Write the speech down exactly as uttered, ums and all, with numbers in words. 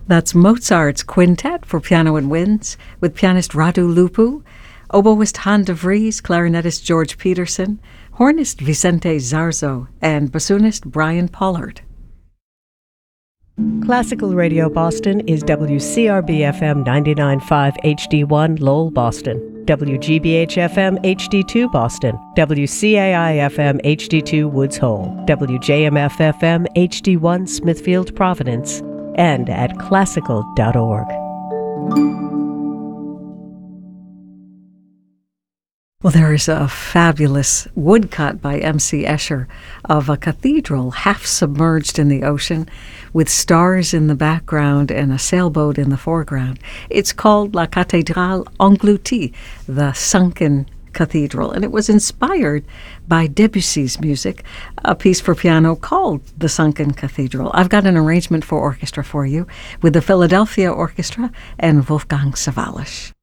That's Mozart's Quintet for piano and winds, with pianist Radu Lupu, oboist Han de Vries, clarinetist George Peterson, hornist Vicente Zarzo, and bassoonist Brian Pollard. Classical Radio Boston is W C R B F M ninety-nine point five H D one Lowell, Boston, W G B H F M H D two Boston, W C A I F M H D two Woods Hole, W J M F F M H D one Smithfield, Providence, and at classical dot org. Well, there is a fabulous woodcut by M C Escher of a cathedral half submerged in the ocean with stars in the background and a sailboat in the foreground. It's called La Cathédrale Engloutie, the sunken cathedral, and it was inspired by Debussy's music, a piece for piano called The Sunken Cathedral. I've got an arrangement for orchestra for you with the Philadelphia Orchestra and Wolfgang Sawallisch.